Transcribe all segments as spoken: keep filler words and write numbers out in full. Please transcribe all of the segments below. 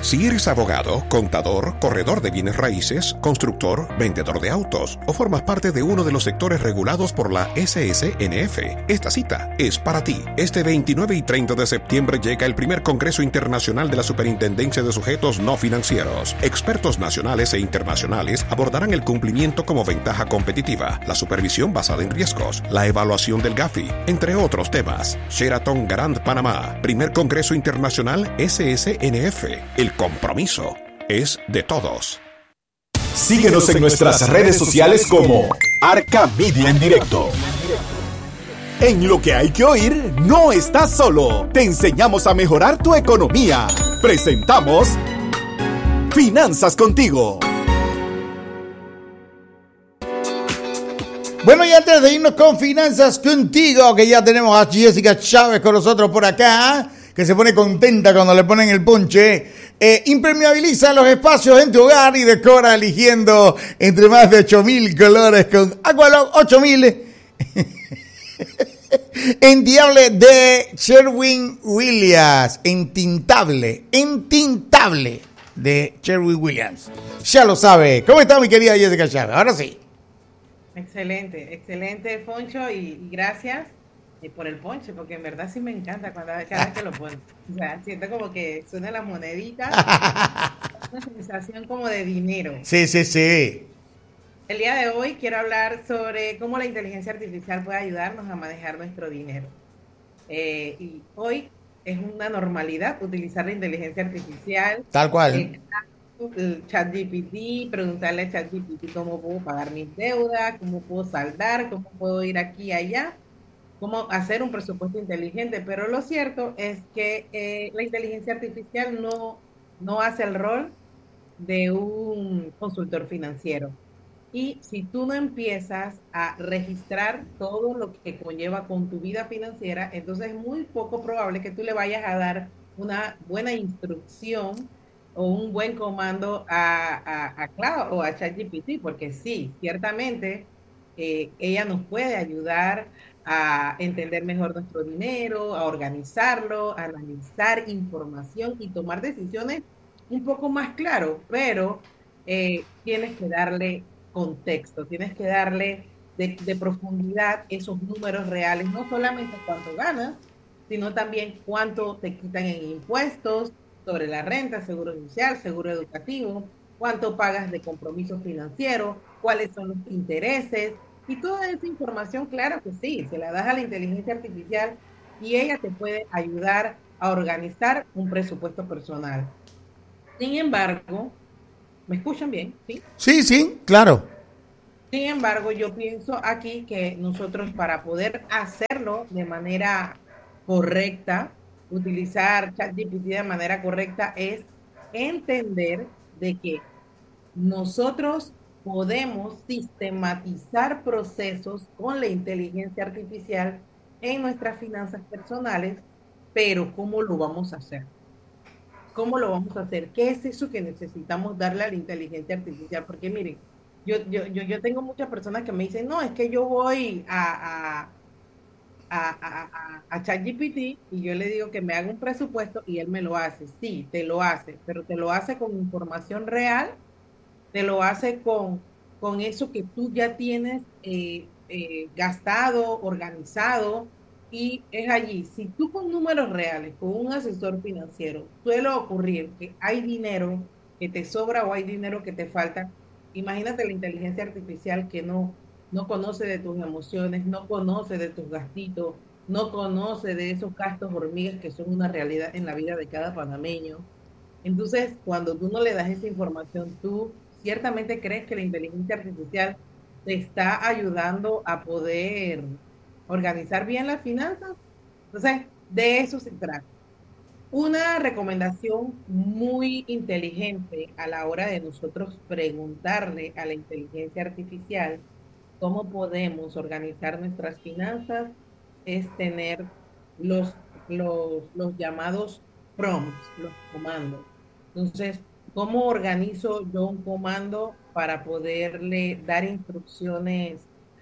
Si eres abogado, contador, corredor de bienes raíces, constructor, vendedor de autos o formas parte de uno de los sectores regulados por la S S N F, esta cita es para ti. Este veintinueve y treinta de septiembre llega el primer Congreso Internacional de la Superintendencia de Sujetos No Financieros. Expertos nacionales e internacionales abordarán el cumplimiento como ventaja competitiva, la supervisión basada en riesgos, la evaluación del GAFI, entre otros temas. Sheraton Grand Panamá, primer Congreso Internacional S S N F. El compromiso es de todos. Síguenos en nuestras redes sociales como Arca Media en Directo. En Lo que hay que oír, no estás solo. Te enseñamos a mejorar tu economía. Presentamos Finanzas Contigo. Bueno, y antes de irnos con Finanzas Contigo, que ya tenemos a Jessica Chávez con nosotros por acá, que se pone contenta cuando le ponen el ponche. Eh, impermeabiliza los espacios en tu hogar y decora eligiendo entre más de ocho mil colores con Aqualog ocho mil. Entintable de Sherwin-Williams. Entintable, entintable de Sherwin-Williams. Ya lo sabe. ¿Cómo está mi querida Jessica Chávez? Ahora sí. Excelente, excelente, Foncho, y, y gracias eh, por el ponche, porque en verdad sí me encanta cuando, cada vez que lo pongo. O sea, siento como que suena la monedita, una sensación como de dinero. Sí, sí, sí. El día de hoy quiero hablar sobre cómo la inteligencia artificial puede ayudarnos a manejar nuestro dinero. Eh, y hoy es una normalidad utilizar la inteligencia artificial. Tal cual. Eh, el ChatGPT, preguntarle a ChatGPT cómo puedo pagar mis deudas, cómo puedo saldar, cómo puedo ir aquí y allá, cómo hacer un presupuesto inteligente. Pero lo cierto es que eh, la inteligencia artificial no, no hace el rol de un consultor financiero. Y si tú no empiezas a registrar todo lo que conlleva con tu vida financiera, entonces es muy poco probable que tú le vayas a dar una buena instrucción o un buen comando a, a, a Cloud o a ChatGPT, porque sí, ciertamente eh, ella nos puede ayudar a entender mejor nuestro dinero, a organizarlo, a analizar información y tomar decisiones un poco más claro, pero eh, tienes que darle contexto, tienes que darle de, de profundidad esos números reales, no solamente cuánto ganas, sino también cuánto te quitan en impuestos, sobre la renta, seguro social, seguro educativo, cuánto pagas de compromiso financiero, cuáles son los intereses, y toda esa información, claro que sí, se la das a la inteligencia artificial y ella te puede ayudar a organizar un presupuesto personal. Sin embargo, ¿me escuchan bien? Sí, sí, sí, claro. Sin embargo, yo pienso aquí que nosotros para poder hacerlo de manera correcta, utilizar ChatGPT de manera correcta, es entender de que nosotros podemos sistematizar procesos con la inteligencia artificial en nuestras finanzas personales, pero ¿cómo lo vamos a hacer? ¿Cómo lo vamos a hacer? ¿Qué es eso que necesitamos darle a la inteligencia artificial? Porque miren, yo, yo, yo, yo tengo muchas personas que me dicen, no, es que yo voy a... a A, a, a, a ChatGPT y yo le digo que me haga un presupuesto y él me lo hace. Sí, te lo hace, pero te lo hace con información real, te lo hace con, con eso que tú ya tienes eh, eh, gastado, organizado, y es allí. Si tú con números reales, con un asesor financiero, suele ocurrir que hay dinero que te sobra o hay dinero que te falta, imagínate la inteligencia artificial que no no conoce de tus emociones, no conoce de tus gastitos, no conoce de esos gastos hormigas que son una realidad en la vida de cada panameño. Entonces, cuando tú no le das esa información, tú ciertamente crees que la inteligencia artificial te está ayudando a poder organizar bien las finanzas. Entonces, de eso se trata. Una recomendación muy inteligente a la hora de nosotros preguntarle a la inteligencia artificial cómo podemos organizar nuestras finanzas es tener los, los, los llamados prompts, los comandos. Entonces, ¿cómo organizo yo un comando para poderle dar instrucciones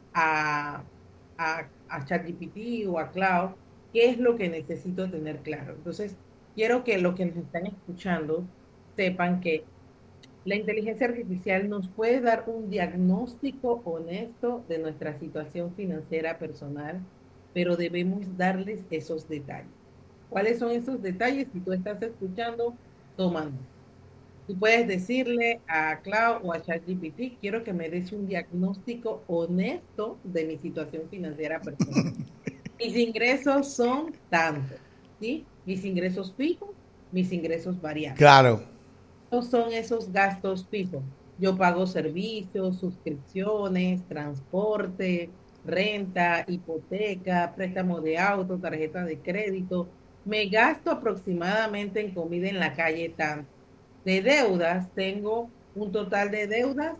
a, a, a ChatGPT o a Cloud? ¿Qué es lo que necesito tener claro? Entonces, quiero que los que nos están escuchando sepan que la inteligencia artificial nos puede dar un diagnóstico honesto de nuestra situación financiera personal, pero debemos darles esos detalles. ¿Cuáles son esos detalles? Si tú estás escuchando, toma. Tú puedes decirle a Cloud o a ChatGPT, quiero que me des un diagnóstico honesto de mi situación financiera personal. Mis ingresos son tantos, ¿sí? Mis ingresos fijos, mis ingresos variables. Claro. ¿Cuántos son esos gastos fijos? Yo pago servicios, suscripciones, transporte, renta, hipoteca, préstamo de auto, tarjeta de crédito. Me gasto aproximadamente en comida en la calle tanto. De deudas, tengo un total de deudas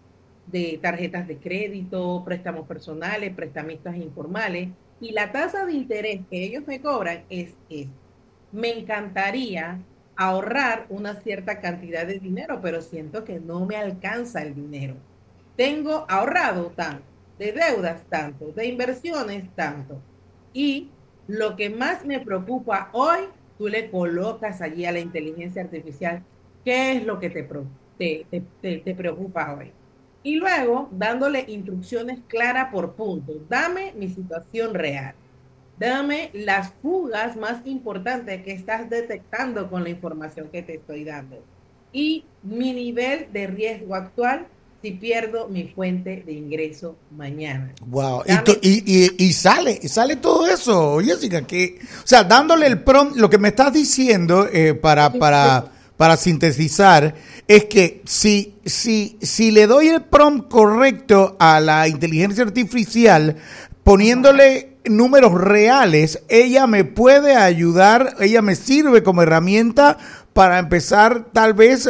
de tarjetas de crédito, préstamos personales, prestamistas informales, y la tasa de interés que ellos me cobran es esta. Me encantaría ahorrar una cierta cantidad de dinero, pero siento que no me alcanza el dinero. Tengo ahorrado tanto, de deudas tanto, de inversiones tanto. Y lo que más me preocupa hoy, tú le colocas allí a la inteligencia artificial, ¿qué es lo que te, te, te, te, te preocupa hoy? Y luego, dándole instrucciones claras por puntos. Dame mi situación real. Dame las fugas más importantes que estás detectando con la información que te estoy dando. Y mi nivel de riesgo actual si pierdo mi fuente de ingreso mañana. Wow. Y, to, y, y, y sale, y sale todo eso, Jessica, que, o sea, dándole el prompt, lo que me estás diciendo eh, para, para, para sintetizar, es que si, si, si le doy el prompt correcto a la inteligencia artificial, poniéndole números reales, ella me puede ayudar, ella me sirve como herramienta para empezar tal vez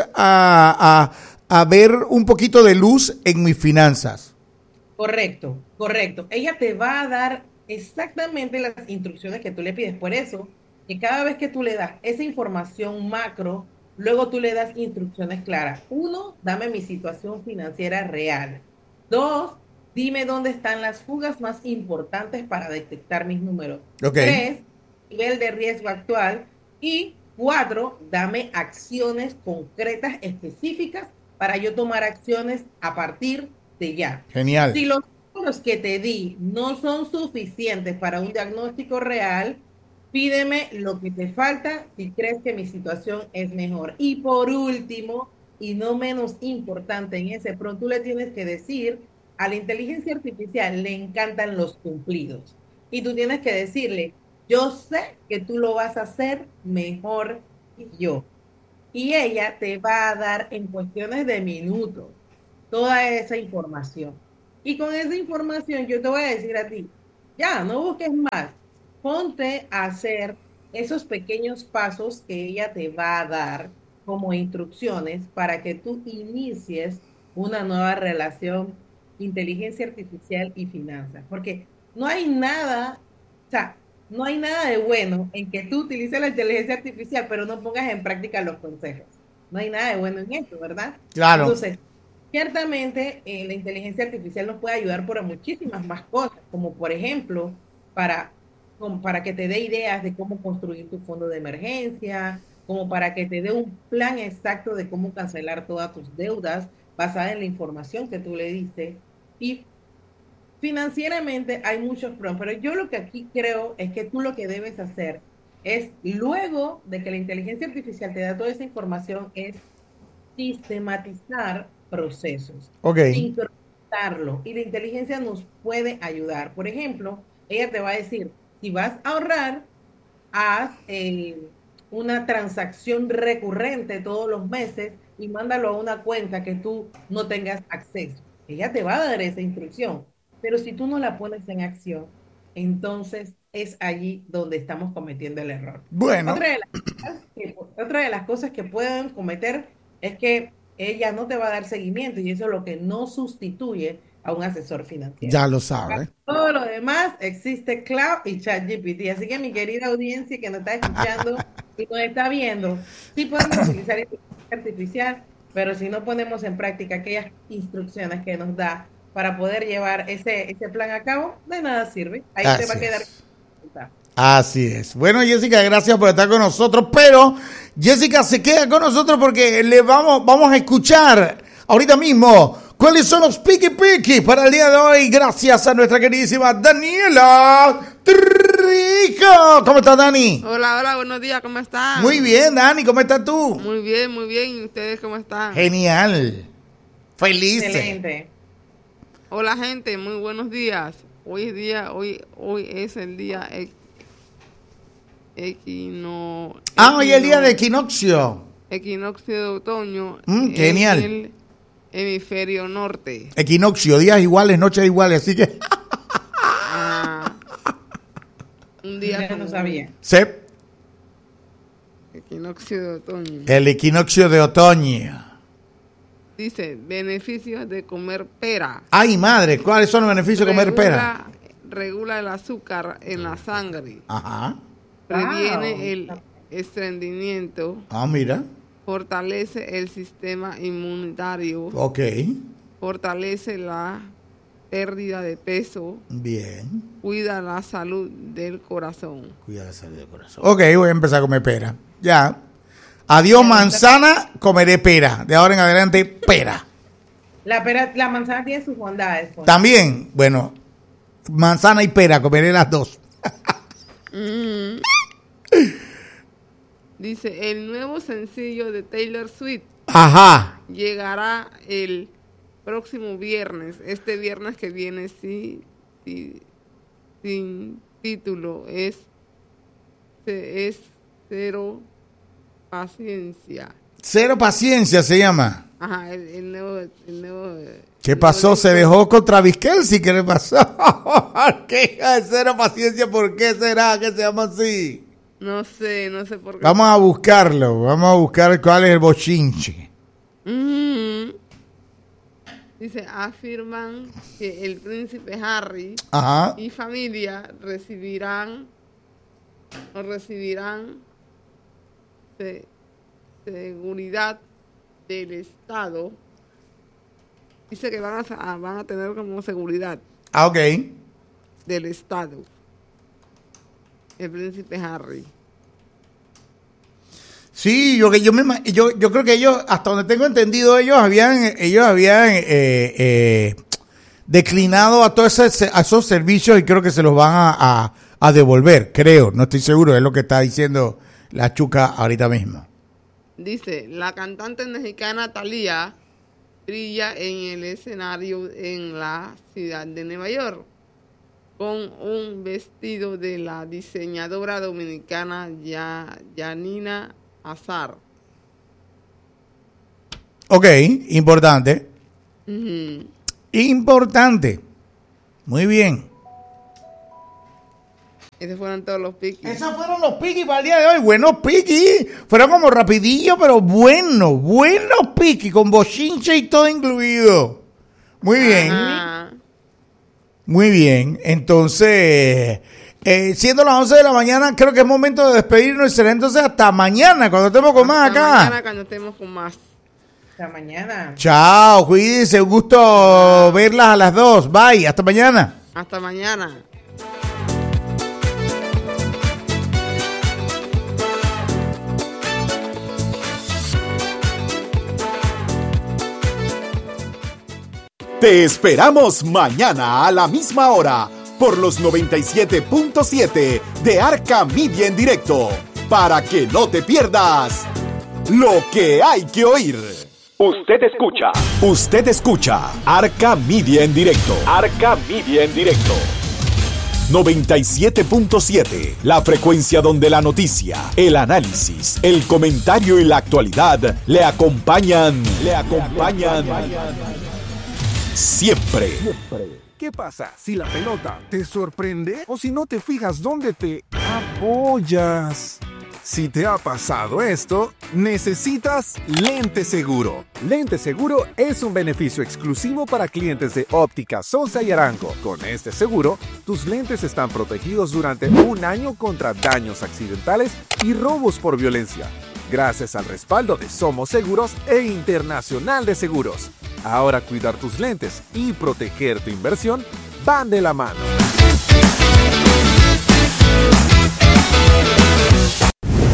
a, a, a ver un poquito de luz en mis finanzas. Correcto, correcto. Ella te va a dar exactamente las instrucciones que tú le pides. Por eso, que cada vez que tú le das esa información macro, luego tú le das instrucciones claras. Uno, dame mi situación financiera real. Dos, dime dónde están las fugas más importantes para detectar mis números. Okay. Tres, nivel de riesgo actual. Y cuatro, dame acciones concretas, específicas, para yo tomar acciones a partir de ya. Genial. Si los números que te di no son suficientes para un diagnóstico real, pídeme lo que te falta si crees que mi situación es mejor. Y por último, y no menos importante en ese pronto, tú le tienes que decir a la inteligencia artificial le encantan los cumplidos. Y tú tienes que decirle, yo sé que tú lo vas a hacer mejor que yo. Y ella te va a dar en cuestiones de minutos toda esa información. Y con esa información yo te voy a decir a ti, ya, no busques más. Ponte a hacer esos pequeños pasos que ella te va a dar como instrucciones para que tú inicies una nueva relación inteligencia artificial y finanzas, porque no hay nada, o sea, no hay nada de bueno en que tú utilices la inteligencia artificial, pero no pongas en práctica los consejos. No hay nada de bueno en esto, ¿verdad? Claro. Entonces, ciertamente, eh, la inteligencia artificial nos puede ayudar por muchísimas más cosas, como por ejemplo, para, como para que te dé ideas de cómo construir tu fondo de emergencia, como para que te dé un plan exacto de cómo cancelar todas tus deudas basada en la información que tú le diste. Y financieramente hay muchos problemas, pero yo lo que aquí creo es que tú lo que debes hacer es, luego de que la inteligencia artificial te da toda esa información, es sistematizar procesos, okay. sincronizarlo, y la inteligencia nos puede ayudar. Por ejemplo, ella te va a decir, si vas a ahorrar, haz eh, una transacción recurrente todos los meses y mándalo a una cuenta que tú no tengas acceso. Ella te va a dar esa instrucción, pero si tú no la pones en acción, entonces es allí donde estamos cometiendo el error. Bueno. Otra de las cosas que, otra de las cosas que pueden cometer es que ella no te va a dar seguimiento, y eso es lo que no sustituye a un asesor financiero. Ya lo sabe. Todo lo demás existe Cloud y ChatGPT. Así que mi querida audiencia que nos está escuchando y nos está viendo, sí podemos utilizar inteligencia artificial, pero si no ponemos en práctica aquellas instrucciones que nos da para poder llevar ese, ese plan a cabo, de nada sirve. Ahí Así te va a quedar. es. Así es. Bueno, Jessica, gracias por estar con nosotros, pero Jessica se queda con nosotros porque le vamos, vamos a escuchar ahorita mismo cuáles son los piqui piqui para el día de hoy, gracias a nuestra queridísima Daniela Trijo. ¿Cómo estás, Dani? Hola, hola, buenos días, ¿cómo están? Muy bien, Dani, ¿cómo estás tú? Muy bien, muy bien, ¿y ustedes cómo están? Genial. Feliz. Excelente. Hola, gente, muy buenos días. Hoy es día, hoy, hoy es el día equ- equino. Ah, hoy es el día equino- de equinoccio. Equinoccio de otoño. Mm, en genial. el hemisferio norte. Equinoccio, días iguales, noches iguales, así que. Ah, un día Ya no como sabía. Sí, equinoccio de otoño. el equinoccio de otoño. Dice, beneficios de comer pera. Ay, madre, ¿cuáles son los beneficios de comer pera? Regula- Regula el azúcar en la sangre. Ajá. Previene Wow. el estreñimiento. Ah, mira. Fortalece el sistema inmunitario. Ok. Fortalece la pérdida de peso. Bien. Cuida la salud del corazón. Cuida la salud del corazón. Ok, voy a empezar a comer pera. Ya. Adiós manzana, comeré pera. De ahora en adelante, pera. La pera, la manzana tiene sus bondades. pues. También, bueno, manzana y pera, comeré las dos. Mm. Dice, el nuevo sencillo de Taylor Swift Ajá. llegará el próximo viernes. Este viernes que viene, sí, sí, sin título. Es, es cero paciencia. Cero paciencia se llama. Ajá, el, el nuevo... El nuevo ¿Qué el pasó? nuevo ¿Se disco. dejó con Travis Kelce? ¿Qué le pasó? ¿Qué? Cero paciencia, ¿por qué será que se llama así? No sé, no sé por qué. Vamos a buscarlo, vamos a buscar cuál es el bochinche. Mm. Dice, afirman que el príncipe Harry Ajá. y familia recibirán o recibirán se- seguridad del Estado. Dice que van a, van a tener como seguridad Ah, ok. del Estado. El príncipe Harry. Sí, yo que yo me ima- yo yo creo que ellos, hasta donde tengo entendido, ellos habían ellos habían eh, eh, declinado a todos ese- a esos servicios y creo que se los van a, a, a devolver, creo, no estoy seguro, es lo que está diciendo la Chuca ahorita mismo. Dice, la cantante mexicana Thalía brilla en el escenario en la ciudad de Nueva York con un vestido de la diseñadora dominicana Ya- Yanina Azar. Ok, importante, Ujú. importante, muy bien. Esos fueron todos los piquis. Esos fueron los piquis para el día de hoy. Buenos piquis. Fueron como rapidillo, pero buenos. Buenos piquis, con bochinche y todo incluido. Muy bien. Ajá. Muy bien. Entonces, eh, siendo las once de la mañana, creo que es momento de despedirnos y será entonces hasta mañana, cuando estemos con más Hasta acá. mañana cuando estemos con más. Hasta mañana. Chao, cuídense. Un gusto verlas a las dos. Bye. Hasta mañana. Hasta mañana. Te esperamos mañana a la misma hora por los noventa y siete punto siete de Arca Media en directo para que no te pierdas lo que hay que oír. Usted escucha. Usted escucha Arca Media en directo. Arca Media en directo. noventa y siete punto siete, la frecuencia donde la noticia, el análisis, el comentario y la actualidad le acompañan, le acompañan siempre. ¿Qué pasa si la pelota te sorprende o si no te fijas dónde te apoyas? Si te ha pasado esto, necesitas Lente Seguro. Lente Seguro es un beneficio exclusivo para clientes de Óptica Sosa y Arango. Con este seguro, tus lentes están protegidos durante un año contra daños accidentales y robos por violencia, gracias al respaldo de Somos Seguros e Internacional de Seguros. Ahora cuidar tus lentes y proteger tu inversión van de la mano.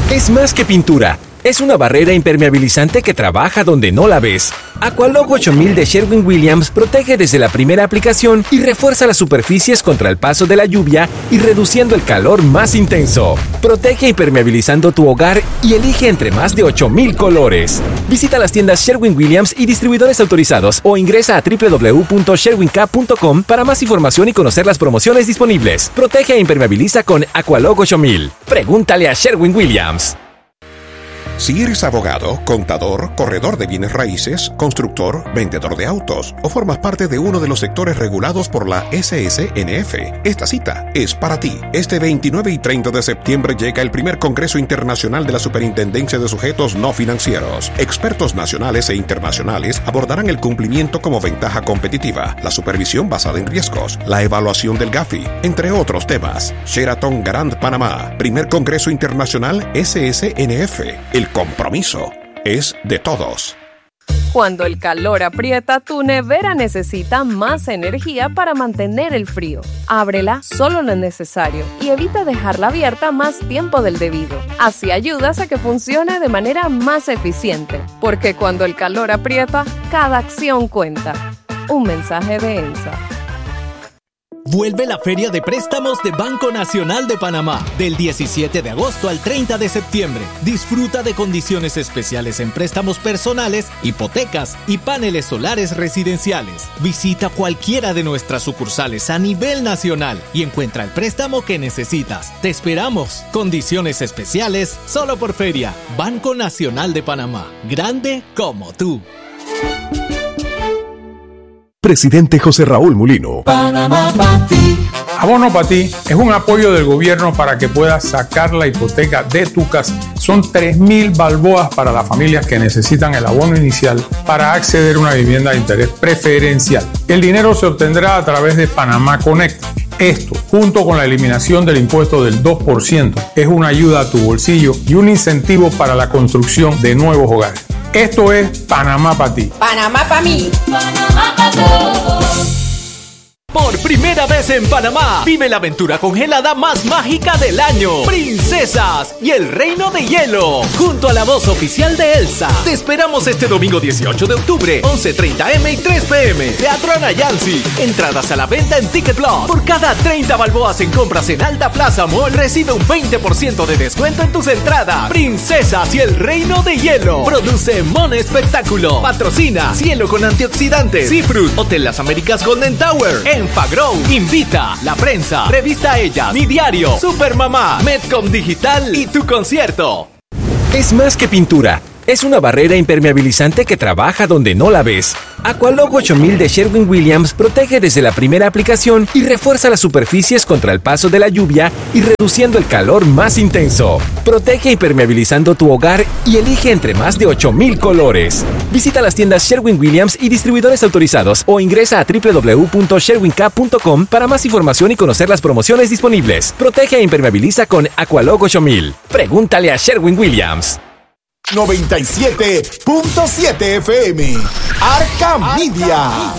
Es más que pintura. Es una barrera impermeabilizante que trabaja donde no la ves. Aqualog ocho mil de Sherwin-Williams protege desde la primera aplicación y refuerza las superficies contra el paso de la lluvia y reduciendo el calor más intenso. Protege impermeabilizando tu hogar y elige entre más de ocho mil colores. Visita las tiendas Sherwin-Williams y distribuidores autorizados o ingresa a doble u doble u doble u punto sherwin cap punto com para más información y conocer las promociones disponibles. Protege e impermeabiliza con Aqualog ocho mil. Pregúntale a Sherwin-Williams. Si eres abogado, contador, corredor de bienes raíces, constructor, vendedor de autos o formas parte de uno de los sectores regulados por la S S N F, esta cita es para ti. Este veintinueve y treinta de septiembre llega el primer Congreso Internacional de la Superintendencia de Sujetos No Financieros. Expertos nacionales e internacionales abordarán el cumplimiento como ventaja competitiva, la supervisión basada en riesgos, la evaluación del GAFI, entre otros temas. Sheraton Grand Panamá, primer Congreso Internacional S S N F. El compromiso es de todos. Cuando el calor aprieta, tu nevera necesita más energía para mantener el frío. Ábrela solo lo necesario y evita dejarla abierta más tiempo del debido. Así ayudas a que funcione de manera más eficiente, porque cuando el calor aprieta, cada acción cuenta. Un mensaje de ENSA. Vuelve la Feria de Préstamos de Banco Nacional de Panamá, del diecisiete de agosto al treinta de septiembre. Disfruta de condiciones especiales en préstamos personales, hipotecas y paneles solares residenciales. Visita cualquiera de nuestras sucursales a nivel nacional y encuentra el préstamo que necesitas. Te esperamos. Condiciones especiales solo por Feria. Banco Nacional de Panamá. Grande como tú. Presidente José Raúl Mulino. Panamá para ti. Abono para ti es un apoyo del gobierno para que puedas sacar la hipoteca de tu casa. Son tres mil balboas para las familias que necesitan el abono inicial para acceder a una vivienda de interés preferencial. El dinero se obtendrá a través de Panamá Connect. Esto, junto con la eliminación del impuesto del dos por ciento, es una ayuda a tu bolsillo y un incentivo para la construcción de nuevos hogares. Esto es Panamá para ti. Panamá para mí. Panamá para todos. Por primera vez en Panamá, vive la aventura congelada más mágica del año. Princesas y el Reino de Hielo, junto a la voz oficial de Elsa. Te esperamos este domingo dieciocho de octubre, once treinta eme y tres peme. Teatro Anayansi. Entradas a la venta en Ticket Plus. Por cada treinta balboas en compras en Alta Plaza Mall, recibe un veinte por ciento de descuento en tus entradas. Princesas y el Reino de Hielo. Produce Mon Espectáculo. Patrocina Cielo con Antioxidantes. Seafruit. Hotel Las Américas Golden Tower. En Fagrow, invita, La Prensa, Revista Ellas, Mi Diario, Supermamá, Medcom Digital y tu concierto. Es más que pintura. Es una barrera impermeabilizante que trabaja donde no la ves. Aqualog ocho mil de Sherwin-Williams protege desde la primera aplicación y refuerza las superficies contra el paso de la lluvia y reduciendo el calor más intenso. Protege impermeabilizando tu hogar y elige entre más de ocho mil colores. Visita las tiendas Sherwin-Williams y distribuidores autorizados o ingresa a doble u doble u doble u punto sherwin cap punto com para más información y conocer las promociones disponibles. Protege e impermeabiliza con Aqualog ocho mil. Pregúntale a Sherwin-Williams. noventa y siete punto siete F M. Arca Media.